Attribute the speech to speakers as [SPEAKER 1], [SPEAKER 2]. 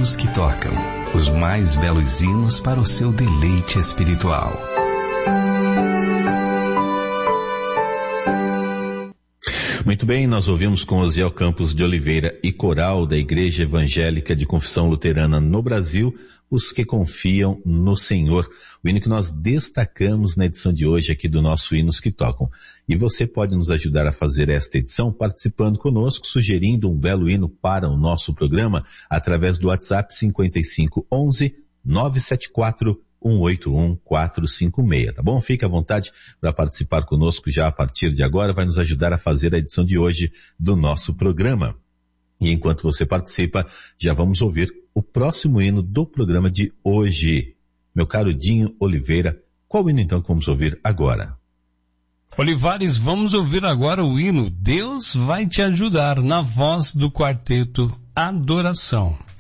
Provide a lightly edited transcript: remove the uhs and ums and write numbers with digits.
[SPEAKER 1] hinos que tocam, os mais belos hinos para o seu deleite espiritual.
[SPEAKER 2] Muito bem, nós ouvimos com Osiel Campos de Oliveira e coral da Igreja Evangélica de Confissão Luterana no Brasil, Os que Confiam no Senhor. O hino que nós destacamos na edição de hoje aqui do nosso Hinos que Tocam. E você pode nos ajudar a fazer esta edição participando conosco, sugerindo um belo hino para o nosso programa através do WhatsApp 5511-974-181-456, tá bom? Fique à vontade para participar conosco já a partir de agora, vai nos ajudar a fazer a edição de hoje do nosso programa. E enquanto você participa, já vamos ouvir o próximo hino do programa de hoje. Meu caro Dinho Oliveira, qual hino então que vamos ouvir agora?
[SPEAKER 3] Olivares, vamos ouvir agora o hino Deus Vai Te Ajudar, na voz do quarteto Adoração.